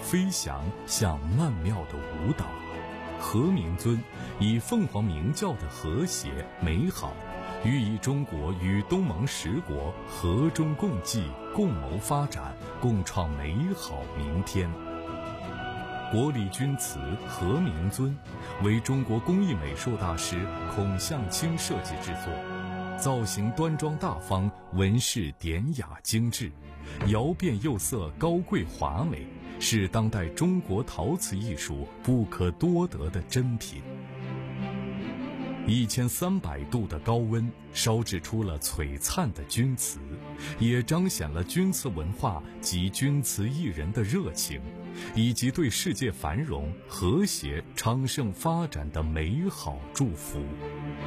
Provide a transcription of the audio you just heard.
飞翔像曼妙的舞蹈。和鸣尊以凤凰鸣叫的和谐美好，寓意中国与东盟10国和衷共济，共谋发展，共创美好明天。国立钧瓷和鸣尊为中国工艺美术大师孔向清设计制作，造型端庄大方，纹饰典雅精致，窑变釉色高贵华美，是当代中国陶瓷艺术不可多得的珍品。1300度的高温烧制出了璀璨的钧瓷，也彰显了钧瓷文化及钧瓷艺人的热情，以及对世界繁荣、和谐、昌盛发展的美好祝福。